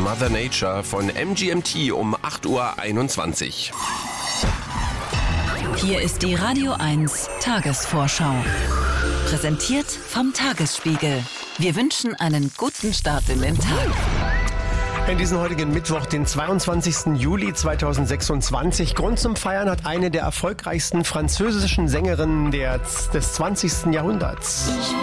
Mother Nature von MGMT um 8:21 Uhr. Hier ist die Radio 1 Tagesvorschau. Präsentiert vom Tagesspiegel. Wir wünschen einen guten Start in den Tag. In diesem heutigen Mittwoch, den 22. Juli 2026, Grund zum Feiern hat eine der erfolgreichsten französischen Sängerinnen des 20. Jahrhunderts.